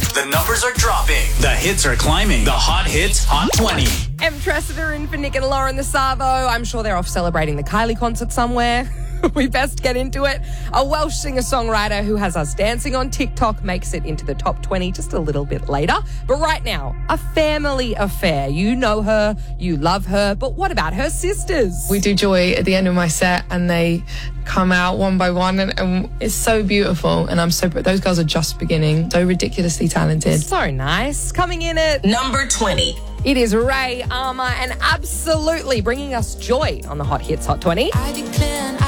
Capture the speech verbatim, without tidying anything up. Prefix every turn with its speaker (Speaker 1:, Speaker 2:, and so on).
Speaker 1: The numbers are dropping. The hits are climbing. The Hot Hits Hot twenty.
Speaker 2: M. Tressida in for Nick and Lauren the Savo. I'm sure they're off celebrating the Kylie concert somewhere. We best get into it. A Welsh singer-songwriter who has us dancing on TikTok makes it into the top twenty just a little bit later. But right now, a family affair. You know her, you love her, but what about her sisters?
Speaker 3: We do Joy at the end of my set and they come out one by one and, and it's so beautiful and I'm so, those girls are just beginning, so ridiculously talented.
Speaker 2: So nice. Coming in at
Speaker 4: number twenty.
Speaker 2: It is Ray Armour and absolutely bringing us joy on the Hot Hits Hot twenty.
Speaker 5: I declare